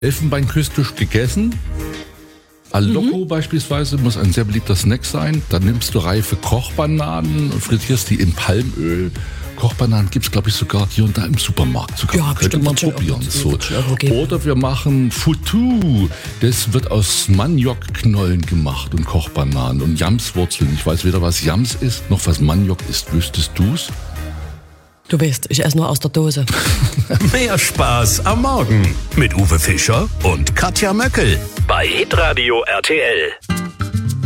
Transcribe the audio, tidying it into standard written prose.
Elfenbeinküste gegessen. Alocco beispielsweise muss ein sehr beliebter Snack sein. Dann nimmst du reife Kochbananen und frittierst die in Palmöl. Kochbananen gibt es, glaube ich, sogar hier und da im Supermarkt. Ja, könnte man probieren. So. Oder wir machen Foutou. Das wird aus Maniokknollen gemacht und Kochbananen und Jamswurzeln. Ich weiß weder, was Jams ist, noch was Maniok ist. Wüsstest du's? Du weißt, ich esse nur aus der Dose. Mehr Spaß am Morgen mit Uwe Fischer und Katja Möckel bei Hitradio RTL.